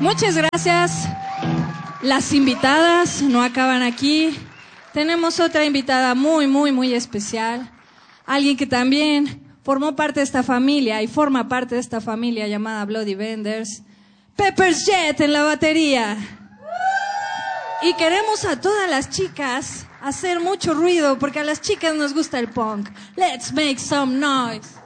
Muchas gracias. Las invitadas no acaban aquí. Tenemos otra invitada muy especial. Alguien que también formó parte de esta familia y forma parte de esta familia llamada Bloody Vendors. Pepper's Jet en la batería. Y queremos a todas las chicas hacer mucho ruido porque a las chicas nos gusta el punk. Let's make some noise.